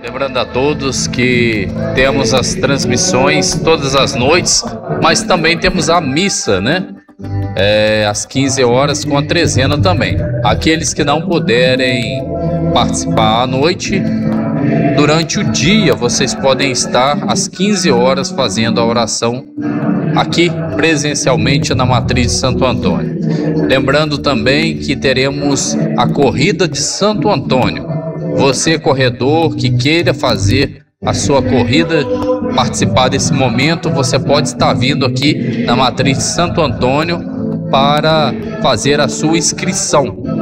Lembrando a todos que temos as transmissões todas as noites, mas também temos a missa, né? Às 15 horas com a trezena também. Aqueles que não puderem participar à noite, durante o dia vocês podem estar às 15 horas fazendo a oração aqui presencialmente na Matriz de Santo Antônio. Lembrando também que teremos a corrida de Santo Antônio. Você, corredor, que queira fazer a sua corrida, participar desse momento, você pode estar vindo aqui na Matriz de Santo Antônio para fazer a sua inscrição.